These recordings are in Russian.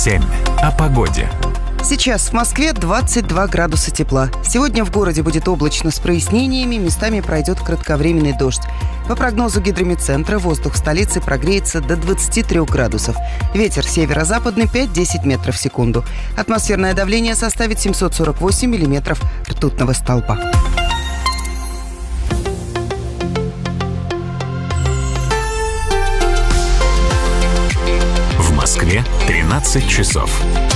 7 о погоде. Сейчас в Москве 22 градуса тепла. Сегодня в городе будет облачно с прояснениями, местами пройдет кратковременный дождь. По прогнозу гидрометцентра, воздух в столице прогреется до 23 градусов. Ветер северо-западный 5-10 метров в секунду. Атмосферное давление составит 748 миллиметров ртутного столба. В Москве 13 часов.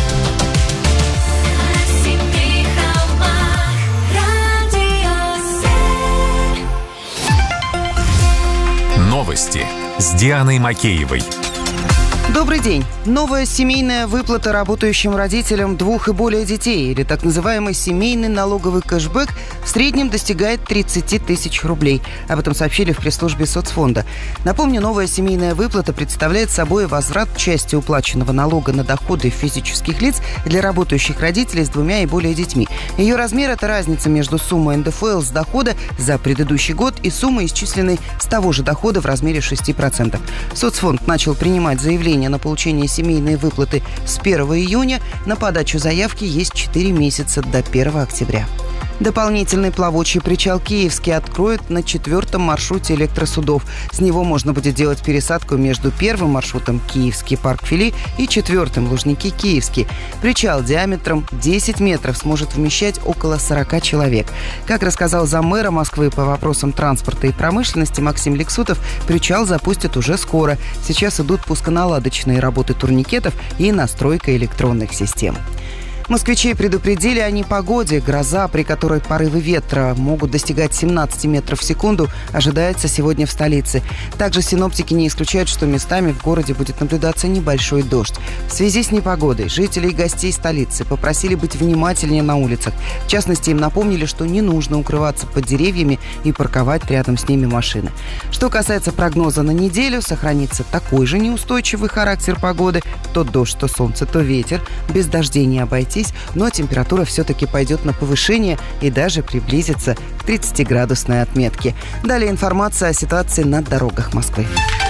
Новости с Дианой Макеевой. Добрый день. Новая семейная выплата работающим родителям 2 и более детей, или так называемый семейный налоговый кэшбэк, в среднем достигает 30 тысяч рублей. Об этом сообщили в пресс-службе соцфонда. Напомню, новая семейная выплата представляет собой возврат части уплаченного налога на доходы физических лиц для работающих родителей с 2 и более детьми. Ее размер – это разница между суммой НДФЛ с дохода за предыдущий год и суммой, исчисленной с того же дохода в размере 6%. Соцфонд начал принимать заявления на получение семейной выплаты с 1 июня. На подачу заявки есть 4 месяца до 1 октября. Дополнительный плавучий причал «Киевский» откроют на 4-м маршруте электросудов. С него можно будет делать пересадку между 1-м маршрутом «Киевский парк-фили» и 4-м «Лужники-Киевский». Причал диаметром 10 метров сможет вмещать около 40 человек. Как рассказал заммэра Москвы по вопросам транспорта и промышленности Максим Лексутов, причал запустят уже скоро. Сейчас идут пусконаладочные работы турникетов и настройка электронных систем. Москвичей предупредили о непогоде. Гроза, при которой порывы ветра могут достигать 17 метров в секунду, ожидается сегодня в столице. Также синоптики не исключают, что местами в городе будет наблюдаться небольшой дождь. В связи с непогодой жителей и гостей столицы попросили быть внимательнее на улицах. В частности, им напомнили, что не нужно укрываться под деревьями и парковать рядом с ними машины. Что касается прогноза на неделю, сохранится такой же неустойчивый характер погоды. То дождь, то солнце, то ветер. Без дождей не обойтись. Но температура все-таки пойдет на повышение и даже приблизится к 30-градусной отметке. Далее информация о ситуации на дорогах Москвы.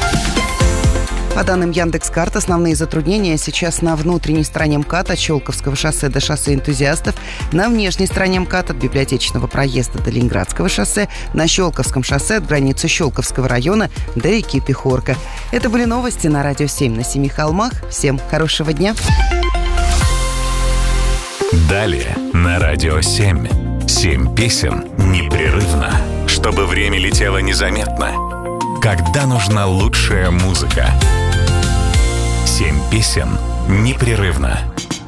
По данным Яндекс.Карт, основные затруднения сейчас на внутренней стороне МКАД от Щелковского шоссе до шоссе Энтузиастов, на внешней стороне МКАД от Библиотечного проезда до Ленинградского шоссе, на Щелковском шоссе от границы Щелковского района до реки Пехорка. Это были новости на Радио 7 на Семи холмах. Всем хорошего дня. Далее на Радио 7. 7 песен непрерывно, чтобы время летело незаметно. Когда нужна лучшая музыка. 7 песен непрерывно.